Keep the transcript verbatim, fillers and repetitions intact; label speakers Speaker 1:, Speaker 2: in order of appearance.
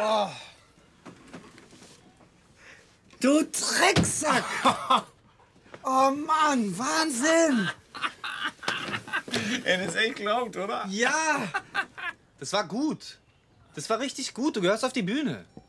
Speaker 1: Oh. Du Drecksack! Oh Mann, Wahnsinn!
Speaker 2: Ey, das ist echt glaubt, oder?
Speaker 1: Ja! Das war gut. Das war richtig gut. Du gehörst auf die Bühne.